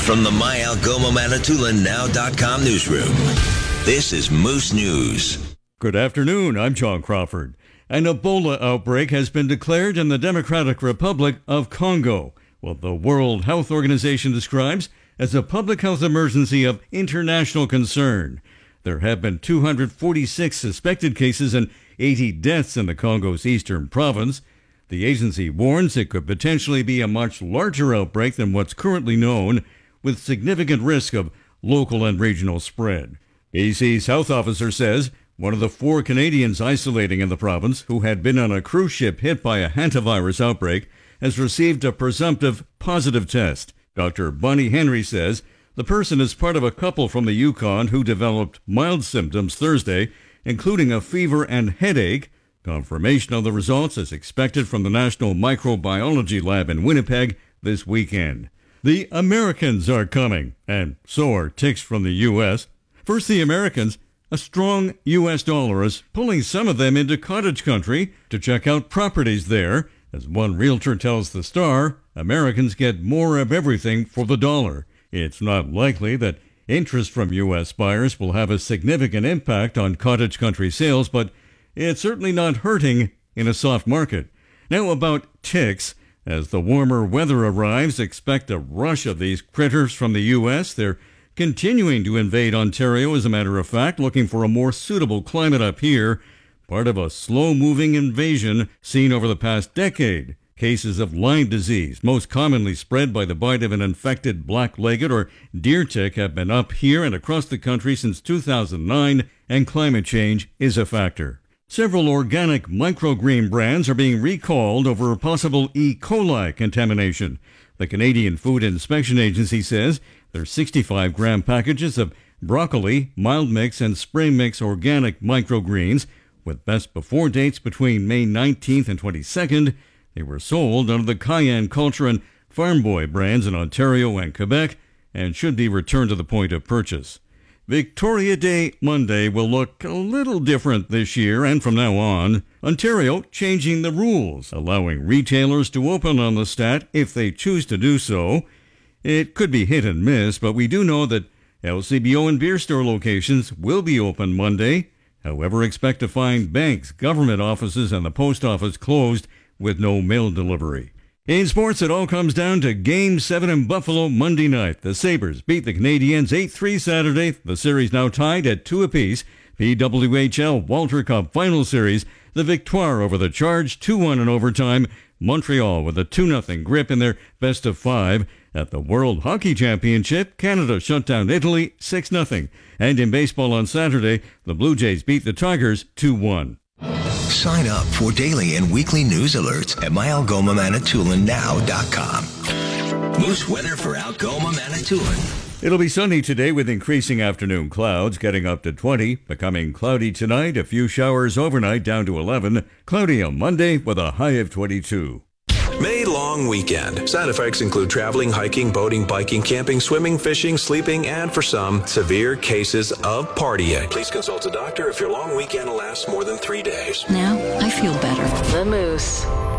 From the MyAlgomaManitoulin.Now.com newsroom, this is Moose News. Good afternoon, I'm John Crawford. An Ebola outbreak has been declared in the Democratic Republic of Congo, what the World Health Organization describes as a public health emergency of international concern. There have been 246 suspected cases and 80 deaths in the Congo's eastern province. The agency warns it could potentially be a much larger outbreak than what's currently known, with significant risk of local and regional spread. BC's health officer says one of the 4 Canadians isolating in the province who had been on a cruise ship hit by a hantavirus outbreak has received a presumptive positive test. Dr. Bonnie Henry says the person is part of a couple from the Yukon who developed mild symptoms Thursday, including a fever and headache. Confirmation of the results is expected from the National Microbiology Lab in Winnipeg this weekend. The Americans are coming, and so are ticks from the U.S. First, the Americans. A strong U.S. dollar is pulling some of them into cottage country to check out properties there. As one realtor tells the Star, Americans get more of everything for the dollar. It's not likely that interest from U.S. buyers will have a significant impact on cottage country sales, but it's certainly not hurting in a soft market. Now about ticks. As the warmer weather arrives, expect a rush of these critters from the U.S. They're continuing to invade Ontario, as a matter of fact, looking for a more suitable climate up here, part of a slow-moving invasion seen over the past decade. Cases of Lyme disease, most commonly spread by the bite of an infected black-legged or deer tick, have been up here and across the country since 2009, and climate change is a factor. Several organic microgreen brands are being recalled over possible E. coli contamination. The Canadian Food Inspection Agency says their 65-gram packages of broccoli, mild mix, and spray mix organic microgreens, with best before dates between May 19th and 22nd, they were sold under the Cayenne Culture and Farm Boy brands in Ontario and Quebec and should be returned to the point of purchase. Victoria Day Monday will look a little different this year and from now on. Ontario changing the rules, allowing retailers to open on the stat if they choose to do so. It could be hit and miss, but we do know that LCBO and beer store locations will be open Monday. However, expect to find banks, government offices, and the post office closed with no mail delivery. In sports, it all comes down to Game 7 in Buffalo Monday night. The Sabres beat the Canadiens 8-3 Saturday. The series now tied at 2 apiece. PWHL Walter Cup Final Series, the Victoire over the Charge 2-1 in overtime. Montreal with a 2-0 grip in their best of 5. At the World Hockey Championship, Canada shut down Italy 6-0. And in baseball on Saturday, the Blue Jays beat the Tigers 2-1. Sign up for daily and weekly news alerts at MyAlgomaManitoulin.Now.com. Moose weather for Algoma, Manitoulin. It'll be sunny today with increasing afternoon clouds, getting up to 20, becoming cloudy tonight, a few showers overnight down to 11, cloudy on Monday with a high of 22. May long weekend. Side effects include traveling, hiking, boating, biking, camping, swimming, fishing, sleeping, and for some, severe cases of partying. Please consult a doctor if your long weekend lasts more than 3 days. Now I feel better. The Moose.